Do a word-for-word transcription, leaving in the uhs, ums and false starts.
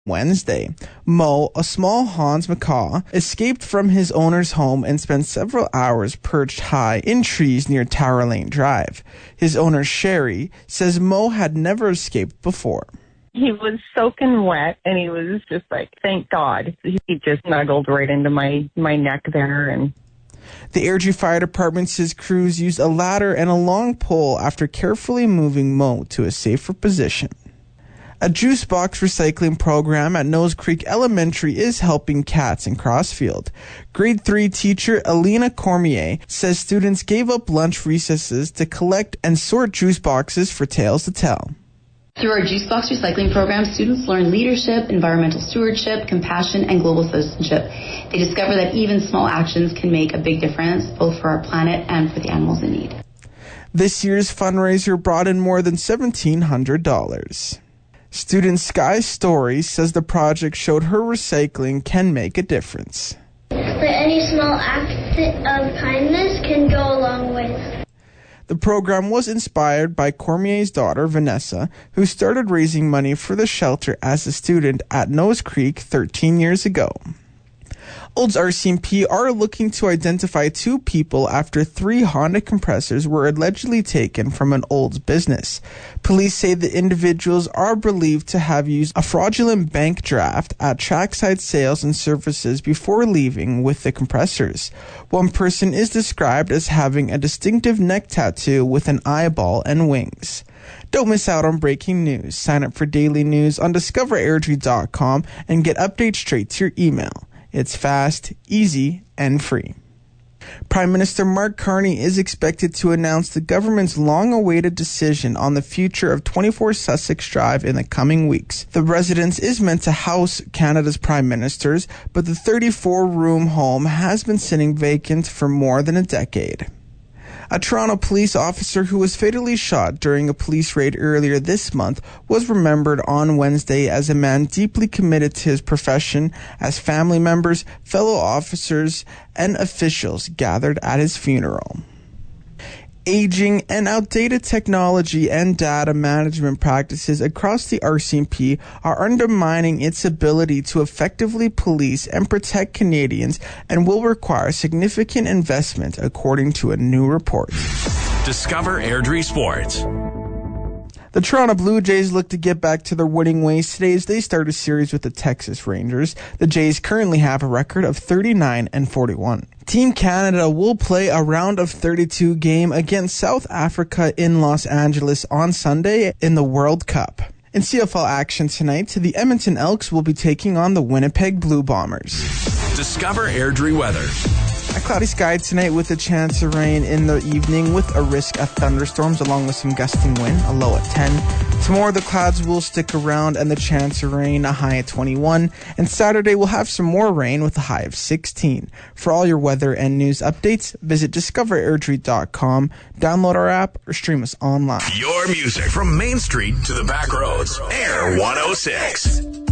Wednesday. Mo, a small Hans macaw, escaped from his owner's home and spent several hours perched high in trees near Tower Lane Drive. His owner, Sherry, says Mo had never escaped before. He was soaking wet, and he was just like, thank God. He just snuggled right into my, my neck there. And the Airdrie Fire Department says crews used a ladder and a long pole after carefully moving Mo to a safer position. A juice box recycling program at Nose Creek Elementary is helping cats in Crossfield. Grade three teacher Alina Cormier says students gave up lunch recesses to collect and sort juice boxes for tales to tell. Through our Juice Box Recycling Program, students learn leadership, environmental stewardship, compassion, and global citizenship. They discover that even small actions can make a big difference, both for our planet and for the animals in need. This year's fundraiser brought in more than seventeen hundred dollars. Student Sky Story says the project showed her recycling can make a difference. But any small act of kindness can go a long way. The program was inspired by Cormier's daughter, Vanessa, who started raising money for the shelter as a student at Nose Creek thirteen years ago. Olds R C M P are looking to identify two people after three Honda compressors were allegedly taken from an Olds business. Police say the individuals are believed to have used a fraudulent bank draft at trackside sales and services before leaving with the compressors. One person is described as having a distinctive neck tattoo with an eyeball and wings. Don't miss out on breaking news. Sign up for daily news on discover airdrie dot com and get updates straight to your email. It's fast, easy, and free. Prime Minister Mark Carney is expected to announce the government's long-awaited decision on the future of twenty-four Sussex Drive in the coming weeks. The residence is meant to house Canada's prime ministers, but the thirty-four room home has been sitting vacant for more than a decade. A Toronto police officer who was fatally shot during a police raid earlier this month was remembered on Wednesday as a man deeply committed to his profession as family members, fellow officers, and officials gathered at his funeral. Aging and outdated technology and data management practices across the R C M P are undermining its ability to effectively police and protect Canadians and will require significant investment, according to a new report. Discover Airdrie Sports. The Toronto Blue Jays look to get back to their winning ways today as they start a series with the Texas Rangers. The Jays currently have a record of thirty-nine and forty-one. Team Canada will play a round of thirty-two game against South Africa in Los Angeles on Sunday in the World Cup. In C F L action tonight, the Edmonton Elks will be taking on the Winnipeg Blue Bombers. Discover Airdrie weather. A cloudy sky tonight with a chance of rain in the evening with a risk of thunderstorms along with some gusting wind, a low at ten. Tomorrow the clouds will stick around and the chance of rain, a high at twenty-one. And Saturday we'll have some more rain with a high of sixteen. For all your weather and news updates, visit discover airdrie dot com, download our app, or stream us online. Your music from Main Street to the back roads. Air one oh six.